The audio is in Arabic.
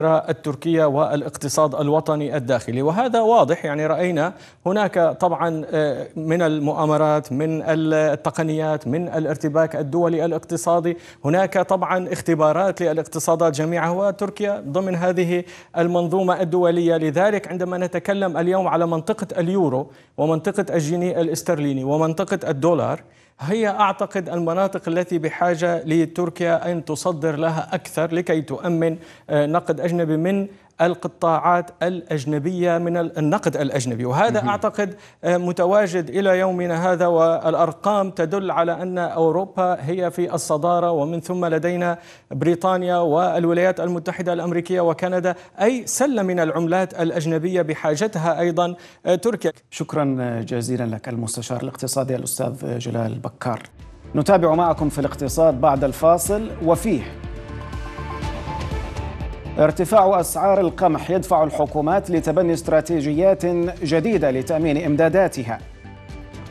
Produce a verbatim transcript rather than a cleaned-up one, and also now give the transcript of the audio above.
التركية والاقتصاد الوطني الداخلي، وهذا واضح. يعني رأينا هناك طبعا من المؤامرات، من التقنيات، من الارتباك الدولي الاقتصادي، هناك طبعا اختبارات للاقتصادات جميعها، وتركيا ضمن هذه المنظومة الدولية. لذلك عندما نتكلم اليوم على منطقة اليورو ومنطقة الجنيه الاسترليني ومنطقة الدولار، هي أعتقد المناطق التي بحاجة لتركيا أن تصدر لها أكثر لكي تؤمن نقد أجنبي من القطاعات الأجنبية، من النقد الأجنبي، وهذا أعتقد متواجد إلى يومنا هذا. والأرقام تدل على أن أوروبا هي في الصدارة، ومن ثم لدينا بريطانيا والولايات المتحدة الأمريكية وكندا، أي سلة من العملات الأجنبية بحاجتها أيضا تركيا. شكرا جزيلا لك المستشار الاقتصادي الأستاذ جلال بكار. نتابع معكم في الاقتصاد بعد الفاصل. وفيه ارتفاع أسعار القمح يدفع الحكومات لتبني استراتيجيات جديدة لتأمين إمداداتها.